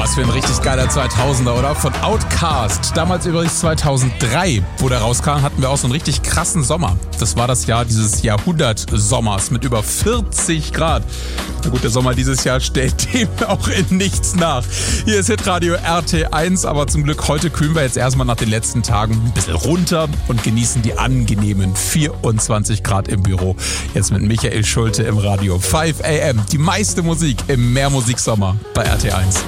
Was für ein richtig geiler 2000er, oder? Von Outkast. Damals übrigens 2003, wo der rauskam, hatten wir auch so einen richtig krassen Sommer. Das war das Jahr dieses Jahrhundertsommers mit über 40 Grad. Na gut, der Sommer dieses Jahr stellt dem auch in nichts nach. Hier ist Hitradio RT1, aber zum Glück heute kühlen wir jetzt erstmal nach den letzten Tagen ein bisschen runter und genießen die angenehmen 24 Grad im Büro. Jetzt mit Michael Schulte im Radio. 5 AM, die meiste Musik im Mehrmusiksommer bei RT1.